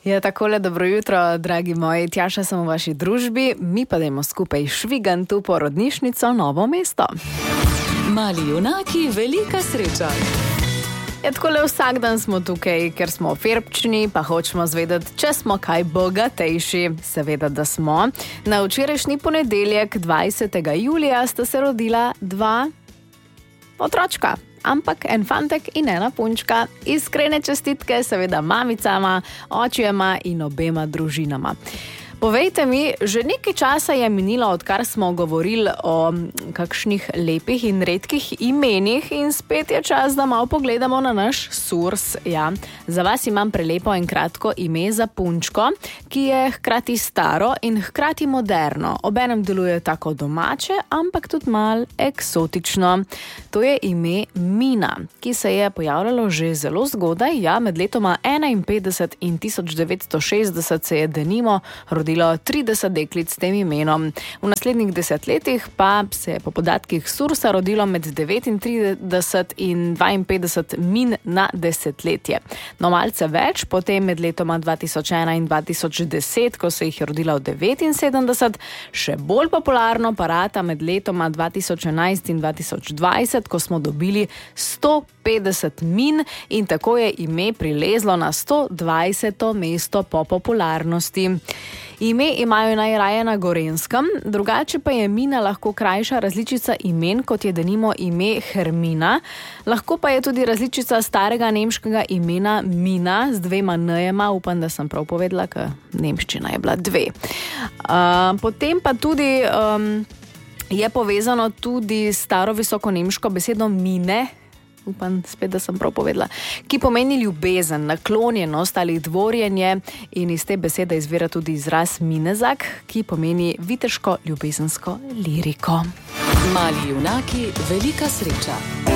Ja, takole, dobro jutro, dragi moji. Tjaša sem v vaši družbi, mi pa dajmo skupaj švigantu porodnišnico Novo mesto. Mali junaki, velika sreča. Ja, takole vsak dan smo tukaj, ker smo ferbčni, pa hočemo zvedeti, če smo kaj bogatejši. Seveda, da smo. Na včerajšnji ponedeljek, 20. julija, sta se rodila dva otročka. Ampak en fantek in ena punčka. Iskrene čestitke seveda mamicama, očijama in obema družinama. Povejte mi, že nekaj časa je minilo, odkar smo govorili o kakšnih lepih in redkih imenih in spet je čas, da malo pogledamo na naš SURS. Ja, za vas imam prelepo in kratko ime za punčko, ki je hkrati staro in hkrati moderno. Obenem deluje tako domače, ampak tudi malo eksotično. To je ime Mina, ki se je pojavljalo že zelo zgodaj. Ja, med letoma 51 in 1960 se je denimo rodilo 30 deklic s tem imenom. V naslednjih desetletjih pa se je po podatkih SURS-a rodilo med 39 in 52 min na desetletje. No, malce več, potem med letoma 2001 in 2010, ko se jih je rodilo 79, še bolj popularno parata med letoma 2011 in 2020, ko smo dobili 150 min in tako je ime prilezlo na 120. mesto po popularnosti. Ime imajo najraje na Gorenjskem, drugače pa je Mina lahko krajša različica imen, kot je denimo ime Hermina. Lahko pa je tudi različica starega nemškega imena Mina z 2 n-jema, upam, da sem prav povedala, ker nemščina je bila 2. Potem pa tudi je povezano tudi s staro visoko nemško besedo mine, upam spet, da sem prav povedala, ki pomeni ljubezen, naklonjenost ali dvorjenje in iz te besede izvira tudi izraz minezak, ki pomeni viteško ljubezensko liriko. Mali junaki, velika sreča.